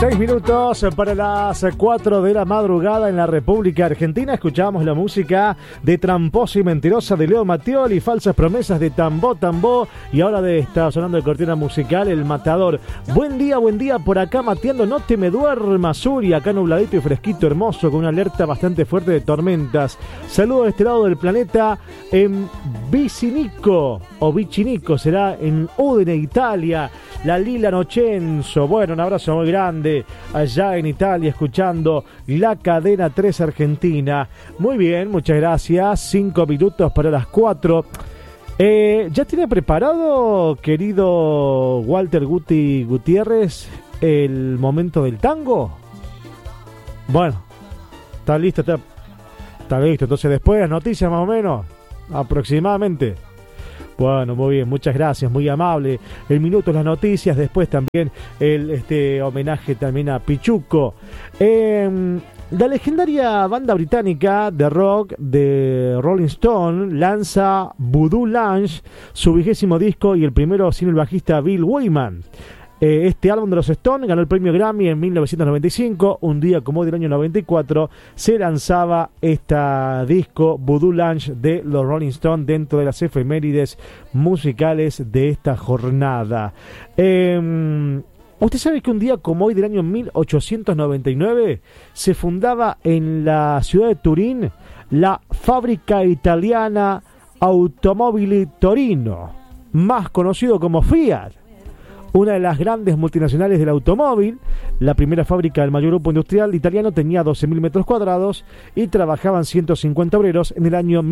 6 minutos para las 4 de la madrugada en la República Argentina. Escuchamos la música de Tramposa y Mentirosa de Leo Mattioli, Falsas Promesas de Tambó Tambó, y ahora está sonando de cortina musical El Matador. Buen día por acá mateando, no te me duermas, Suri, acá nubladito y fresquito, hermoso, con una alerta bastante fuerte de tormentas. Saludos de este lado del planeta en Vicinico, o Vicinico, será en Udine, Italia. La Lila Nocenzo, bueno, un abrazo muy grande allá en Italia, escuchando la cadena 3 Argentina. Muy bien, muchas gracias. 5 minutos para las 4. ¿Ya tiene preparado, querido Walter Guti Gutiérrez, el momento del tango? Bueno, está listo, está listo. Entonces después las noticias más o menos, aproximadamente. Bueno, muy bien, muchas gracias, muy amable. El minuto, las noticias, después también el homenaje también a Pichuco. La legendaria banda británica de rock de Rolling Stone lanza Voodoo Lounge, su 20º disco y el primero sin el bajista Bill Wyman. Este álbum de los Stones ganó el premio Grammy en 1995. Un día como hoy del año 94 se lanzaba este disco Voodoo Lounge de los Rolling Stones dentro de las efemérides musicales de esta jornada. ¿Usted sabe que un día como hoy del año 1899 se fundaba en la ciudad de Turín la fábrica italiana Automobili Torino, más conocido como Fiat? Una de las grandes multinacionales del automóvil, la primera fábrica del mayor grupo industrial italiano, tenía 12.000 metros cuadrados y trabajaban 150 obreros en el año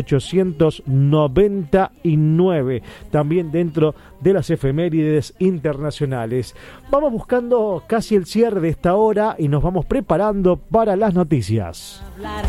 1899, también dentro de las efemérides internacionales. Vamos buscando casi el cierre de esta hora y nos vamos preparando para las noticias.